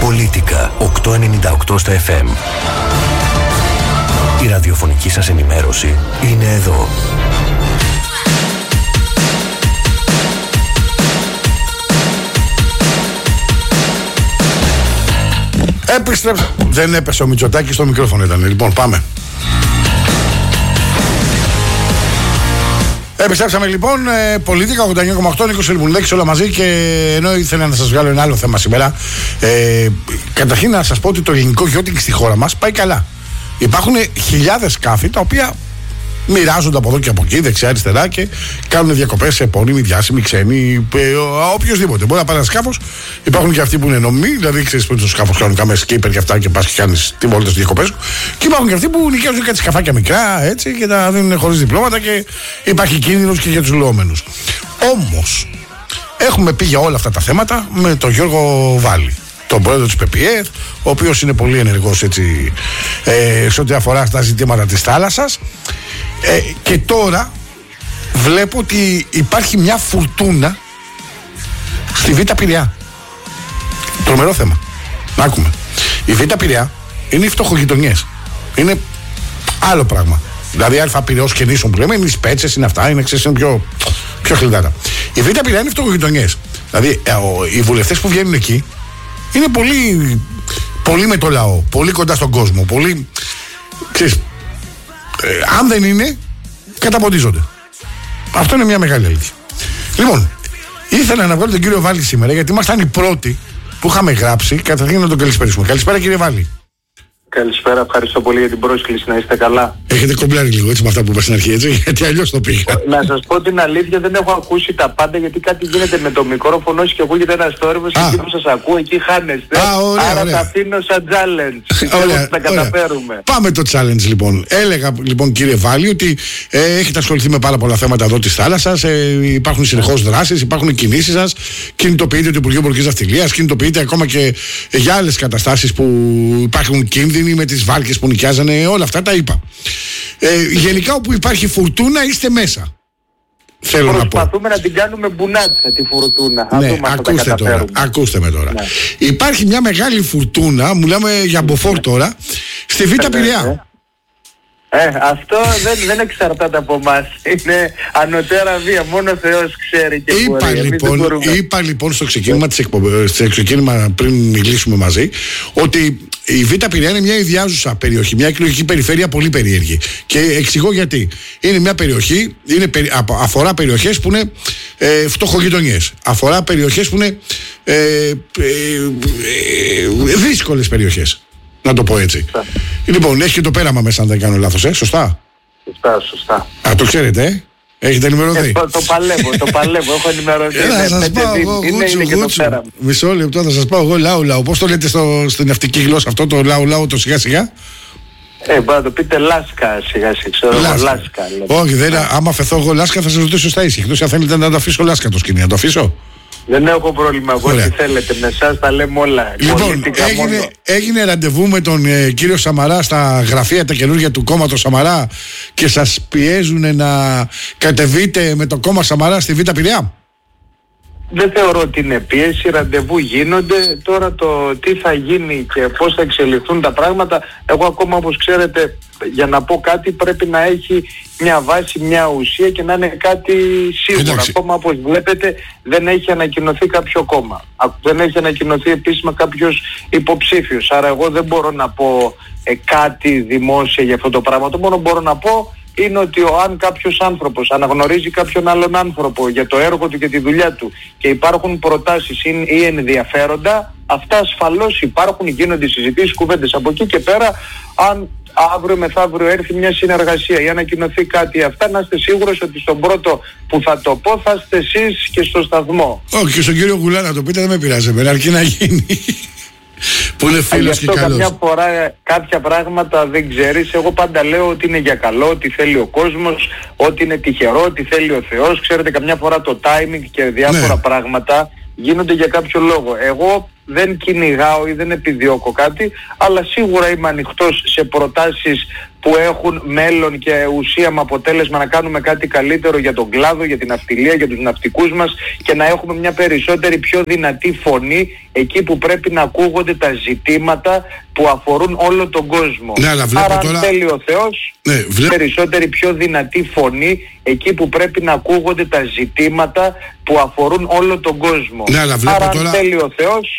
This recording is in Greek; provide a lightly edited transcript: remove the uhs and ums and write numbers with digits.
Πολίτικα 898 στα FM. Η ραδιοφωνική σας ενημέρωση είναι εδώ. Επιστρέψα. Δεν έπεσε ο Μητσοτάκης, στο μικρόφωνο ήταν. Λοιπόν, πάμε. Επιστρέψαμε λοιπόν. Πολίτικα 89,8, Νίκος Ελμουνδέκης, όλα μαζί. Και ενώ ήθελα να σας βγάλω ένα άλλο θέμα σήμερα, καταρχήν να σας πω ότι το ελληνικό γιότινγκ στη χώρα μας πάει καλά. Υπάρχουν χιλιάδες σκάφη τα οποία μοιράζονται από εδώ και από εκεί, δεξιά-αριστερά, και κάνουν διακοπές σε επώνυμοι, διάσημοι, ξένοι, οποιοδήποτε. Μπορεί να πάρει ένα σκάφος. Υπάρχουν και αυτοί που είναι νομοί, δηλαδή ξέρεις που το σκάφος κάνουν κάμε σκίπερ και αυτά και πας και κάνεις τη βόλτα στις διακοπές σου. Και υπάρχουν και αυτοί που νοικιάζουν κάτι σκαφάκια μικρά, έτσι, και τα δίνουν χωρίς διπλώματα και υπάρχει κίνδυνος και για τους λουόμενους. Όμως, έχουμε πει για όλα αυτά τα θέματα με τον Γιώργο Βάλλη, τον πρόεδρο της ΠΠΕ, ο οποίος είναι πολύ ενεργός έτσι, σε ό,τι αφορά στα ζητήματα της θάλασσας. Και τώρα βλέπω ότι υπάρχει μια φουρτούνα στη Β' Πειραιά. Τρομερό θέμα. Να ακούμε. Η Β' Πειραιά είναι οι φτωχογειτονιές. Είναι άλλο πράγμα. Δηλαδή Α Πειραιώς και Νήσων που λέμε είναι οι Σπέτσες, είναι αυτά, είναι πιο χλιδάρα. Η Β' Πειραιά είναι οι φτωχογειτονιές. Δηλαδή οι βουλευτές που βγαίνουν εκεί είναι πολύ με το λαό, πολύ κοντά στον κόσμο, πολύ, ξέρεις, αν δεν είναι, καταποντίζονται. Αυτό είναι μια μεγάλη αλήθεια. Λοιπόν, ήθελα να βγάλω τον κύριο Βάλλη σήμερα, γιατί ήμασταν οι πρώτοι που είχαμε γράψει. Καταρχήν να τον καλησπέρισουμε. Καλησπέρα, κύριε Βάλλη. Καλησπέρα, ευχαριστώ πολύ για την πρόσκληση, να είστε καλά. Έχετε κομπλάρει λίγο έτσι με αυτά που είπα στην αρχή, έτσι, γιατί αλλιώς το πήγα. Να σας πω την αλήθεια, δεν έχω ακούσει τα πάντα, γιατί κάτι γίνεται με το μικρόφωνο και ακούγεται ένας θόρυβος και εκεί που σας ακούω, εκεί χάνεστε. Άρα τα αφήνω σαν challenge. Ωραία, να καταφέρουμε. Πάμε το challenge λοιπόν. Έλεγα λοιπόν, κύριε Βάλλη, ότι έχετε ασχοληθεί με πάρα πολλά θέματα εδώ της θάλασσας. Υπάρχουν συνεχώς δράσεις, υπάρχουν κινήσεις σας. Κινητοποιείτε το Υπουργείο Πολιτικής Ναυτιλίας, κινητοποιείτε ακόμα και για άλλες καταστάσεις που υπάρχουν κίνδυνοι, με τις βάρκες που νοικιάζανε, όλα αυτά τα είπα. Γενικά όπου υπάρχει φουρτούνα είστε μέσα. Θέλω Προσπαθούμε να την κάνουμε μπουνάτσα τη φουρτούνα. Ναι, ακούστε με τώρα. Ναι. Υπάρχει μια μεγάλη φουρτούνα, μιλάμε για μποφόρ τώρα, στη Β' Πειραιά. Αυτό δεν εξαρτάται από εμάς. Είναι ανωτέρα βία. Μόνο Θεός ξέρει και μπορεί. Είπα λοιπόν στο ξεκίνημα πριν μιλήσουμε μαζί, ότι η Β' Πειραιά είναι μια ιδιάζουσα περιοχή, μια εκλογική περιφέρεια πολύ περίεργη. Και εξηγώ γιατί. Είναι μια περιοχή, αφορά περιοχές που είναι φτωχογειτονιές. Αφορά περιοχές που είναι δύσκολες περιοχές. Να το πω έτσι. Λοιπόν, έχει και το πέραμα μέσα, αν δεν κάνω λάθος, σωστά. Σωστά. Το ξέρετε, έχετε ενημερωθεί. Το παλεύω, έχω ενημερωθεί. Θα σας πάω εγώ γούτσου. Μισό λεπτό, θα σας πάω εγώ λάου. Πώς το λέτε στην ναυτική γλώσσα αυτό, το λάου, το σιγά σιγά. Μπορεί να το πείτε λάσκα σιγά, ξέρω λάσκα. Όχι, άμα φεθώ εγώ λάσκα θα σας ρωτήσω στα ίσια. Εκτός αν θέλετε να το αφήσω λάσκα το σκηνή, να το αφήσω. Δεν έχω πρόβλημα, εγώ τι θέλετε, με εσάς τα λέμε όλα. Λοιπόν, έγινε ραντεβού με τον κύριο Σαμαρά στα γραφεία τα καινούργια του κόμματος Σαμαρά και σας πιέζουν να κατεβείτε με το κόμμα Σαμαρά στη Β' Πειραιά. Δεν θεωρώ ότι είναι πίεση, ραντεβού γίνονται. Τώρα το τι θα γίνει και πώς θα εξελιχθούν τα πράγματα, εγώ ακόμα, όπως ξέρετε, για να πω κάτι πρέπει να έχει μια βάση, μια ουσία και να είναι κάτι σίγουρο. Ακόμα, όπως βλέπετε, δεν έχει ανακοινωθεί κάποιο κόμμα. Δεν έχει ανακοινωθεί επίσημα κάποιος υποψήφιος. Άρα εγώ δεν μπορώ να πω κάτι δημόσια για αυτό το πράγμα. Το μόνο μπορώ να πω είναι ότι αν κάποιος άνθρωπος αναγνωρίζει κάποιον άλλον άνθρωπο για το έργο του και τη δουλειά του και υπάρχουν προτάσεις ή ενδιαφέροντα, αυτά ασφαλώς υπάρχουν, γίνονται συζητήσεις, κουβέντες. Από εκεί και πέρα, αν αύριο μεθαύριο έρθει μια συνεργασία ή ανακοινωθεί κάτι αυτά, να είστε σίγουρος ότι στον πρώτο που θα το πω θα είστε εσείς και στο σταθμό. Όχι, και στον κύριο Γουλά να το πείτε, δεν με πειράζει, αρκεί να γίνει. Που είναι φίλος και καλός. Καμιά φορά κάποια πράγματα δεν ξέρεις. Εγώ πάντα λέω ότι είναι για καλό, ότι θέλει ο κόσμος, ότι είναι τυχερό, ότι θέλει ο Θεός. Ξέρετε, καμιά φορά το timing και διάφορα πράγματα γίνονται για κάποιο λόγο. Εγώ δεν κυνηγάω ή δεν επιδιώκω κάτι, αλλά σίγουρα είμαι ανοιχτός σε προτάσεις που έχουν μέλλον και ουσία με αποτέλεσμα να κάνουμε κάτι καλύτερο για τον κλάδο, για την ναυτιλία, για τους ναυτικούς μας και να έχουμε μια περισσότερη πιο δυνατή φωνή εκεί που πρέπει να ακούγονται τα ζητήματα που αφορούν όλο τον κόσμο. Ναι, αλλά άρα αν θέλει ο Θεός, περισσότερη πιο δυνατή φωνή εκεί που πρέπει να ακούγονται τα ζητήματα που αφορούν όλο τον κόσμο. Ναι, αλλά άρα αν θέλει ο Θεός,